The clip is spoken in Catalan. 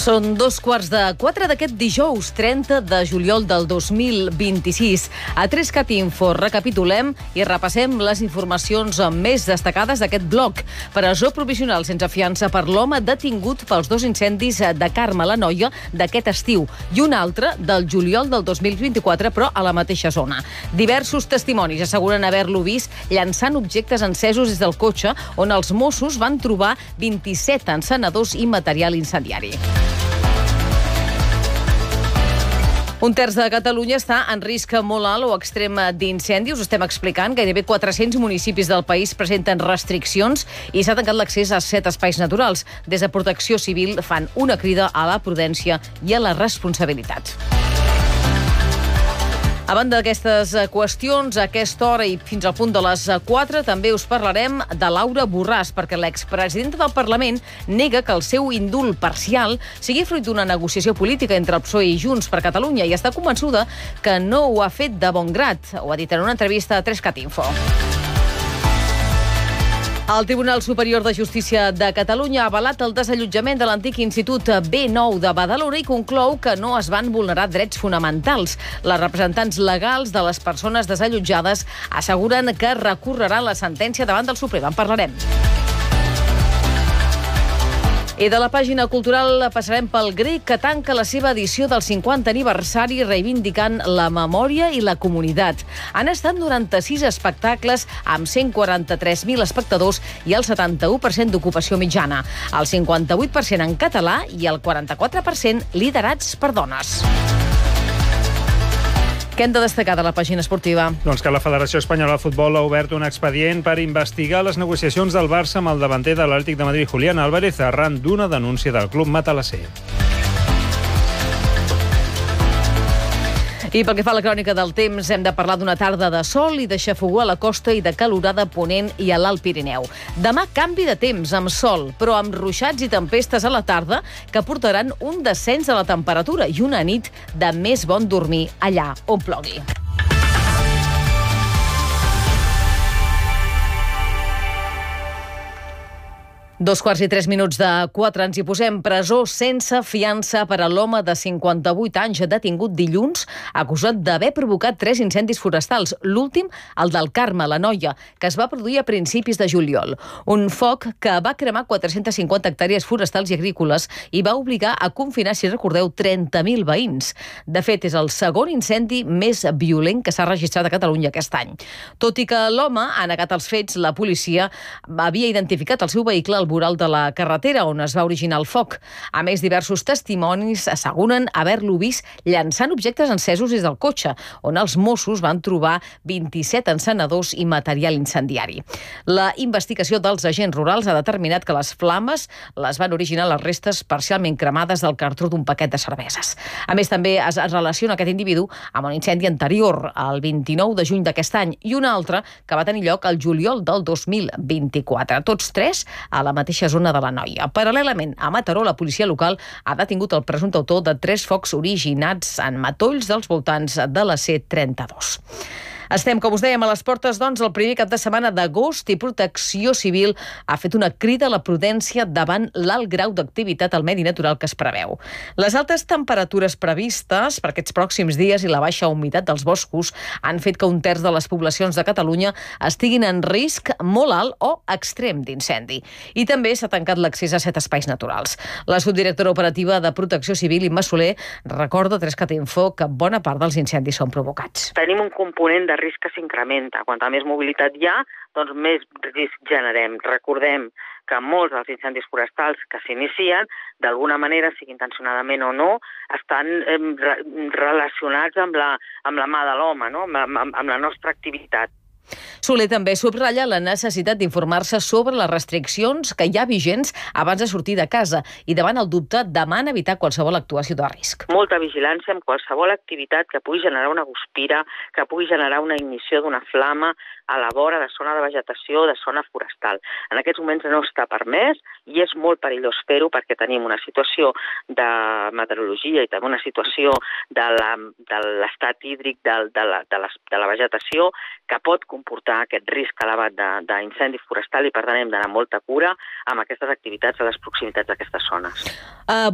Són 3:15 d'aquest dijous 30 de juliol del 2026. A 3CAT Info recapitulem i repassem les informacions més destacades d'aquest bloc. Presó provisional sense fiança per l'home detingut pels 2 incendis de Carme l'Anoia d'aquest estiu i un altre del juliol del 2024, però a la mateixa zona. Diversos testimonis asseguren haver-lo vist llançant objectes encesos des del cotxe, on els Mossos van trobar 27 encenedors i material incendiari. Un terç de Catalunya està en risc molt alt o extrem d'incendi. Us estem explicant. Gairebé 400 municipis del país presenten restriccions i s'ha tancat l'accés a 7 espais naturals. Des de Protecció Civil fan una crida a la prudència i a la responsabilitat. A banda d'aquestes qüestions, a aquesta hora i fins al punt de les 4 també us parlarem de Laura Borràs, perquè l'expresidenta del Parlament nega que el seu indult parcial sigui fruit d'una negociació política entre el PSOE i Junts per Catalunya i està convençuda que no ho ha fet de bon grat. Ho ha dit en una entrevista a 3CAT Info. El Tribunal Superior de Justícia de Catalunya ha avalat el desallotjament de l'antic Institut B9 de Badalona i conclou que no es van vulnerar drets fonamentals. Les representants legals de les persones desallotjades asseguren que recorreran la sentència davant del Suprem. En parlarem. I de la pàgina cultural passarem pel grec, que tanca la seva edició del 50 aniversari reivindicant la memòria i la comunitat. Han estat 96 espectacles amb 143.000 espectadors i el 71% d'ocupació mitjana. El 58% en català i el 44% liderats per dones. Què hem de destacar de la pàgina esportiva? Doncs que la Federació Espanyola de Futbol ha obert un expedient per investigar les negociacions del Barça amb el davanter de l'Atlètic de Madrid, Julián Álvarez, arran d'una denúncia del club matalasser. I pel que fa a la crònica del temps, hem de parlar d'una tarda de sol i de xafogó a la costa i de calorada a Ponent i a l'Alt Pirineu. Demà canvi de temps, amb sol, però amb ruixats i tempestes a la tarda que portaran un descens de la temperatura i una nit de més bon dormir allà on plogui. 3:03 ens hi posem. Presó sense fiança per a l'home de 58 anys detingut dilluns acusat d'haver provocat 3 incendis forestals. L'últim, el del Carme l'Anoia, que es va produir a principis de juliol. Un foc que va cremar 450 hectàrees forestals i agrícoles i va obligar a confinar, si recordeu, 30.000 veïns. De fet, és el segon incendi més violent que s'ha registrat a Catalunya aquest any. Tot i que l'home ha negat els fets, la policia havia identificat el seu vehicle al voral de la carretera on es va originar el foc. A més, diversos testimonis asseguren haver-lo vist llançant objectes encesos des del cotxe, on els Mossos van trobar 27 encenedors i material incendiari. La investigació dels agents rurals ha determinat que les flames les van originar les restes parcialment cremades del cartró d'un paquet de cerveses. A més, també es relaciona aquest individu amb un incendi anterior, el 29 de juny d'aquest any, i un altre que va tenir lloc el juliol del 2024. Tots 3 a la mateixa zona de l'Anoia. Paral·lelament, a Mataró, la policia local ha detingut el presumpte autor de 3 focs originats en matolls dels voltants de la C32. Estem, com us dèiem, a les portes, doncs, el primer cap de setmana d'agost i Protecció Civil ha fet una crida a la prudència davant l'alt grau d'activitat al medi natural que es preveu. Les altes temperatures previstes per aquests pròxims dies i la baixa humitat dels boscos han fet que un terç de les poblacions de Catalunya estiguin en risc molt alt o extrem d'incendi. I també s'ha tancat l'accés a 7 espais naturals. La subdirectora operativa de Protecció Civil, Imma Soler, recorda a 3CAT Info que bona part dels incendis són provocats. Tenim un component de risc que s'incrementa. Quanta més mobilitat hi ha, doncs més risc generem. Recordem que molts dels incendis forestals que s'inicien, d'alguna manera, sigui intencionadament o no, estan relacionats amb la mà de l'home, no? amb la nostra activitat. Soler també subratlla la necessitat d'informar-se sobre les restriccions que hi ha vigents abans de sortir de casa i davant el dubte demana evitar qualsevol actuació de risc. Molta vigilància amb qualsevol activitat que pugui generar una guspira, que pugui generar una ignició d'una flama a la vora de zona de vegetació, de zona forestal. En aquests moments no està permès i és molt perillós fer-ho perquè tenim una situació de meteorologia i també una situació de l'estat hídric de la vegetació que pot comportar aquest risc elevat d'incendi forestal i per tant hem d'anar amb molta cura amb aquestes activitats a les proximitats d'aquestes zones.